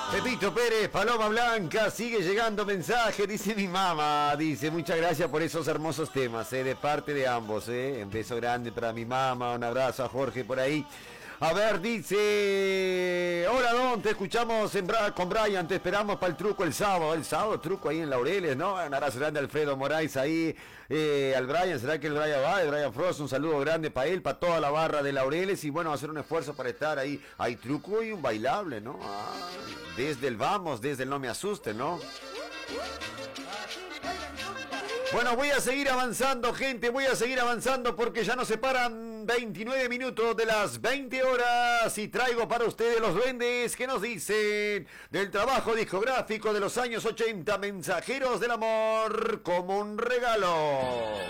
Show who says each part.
Speaker 1: Pepito Pérez, Paloma Blanca, sigue llegando mensaje, dice mi mamá, dice, muchas gracias por esos hermosos temas, de parte de ambos, un beso grande para mi mamá, un abrazo a Jorge por ahí. A ver, dice, hola Don, te escuchamos con Brian, te esperamos para el sábado truco ahí en Laureles, ¿no? Un abrazo grande a Alfredo Moraes ahí, al Brian, ¿será que el Brian va? El Brian Frost, un saludo grande para él, para toda la barra de Laureles, y bueno, hacer un esfuerzo para estar ahí. Hay truco y un bailable, ¿no? Desde el vamos, desde el no me asuste, ¿no? Bueno, voy a seguir avanzando, gente, voy a seguir avanzando porque ya nos separan 29 minutos de las 20 horas y traigo para ustedes los duendes que nos dicen del trabajo discográfico de los años 80, Mensajeros del Amor, como un regalo.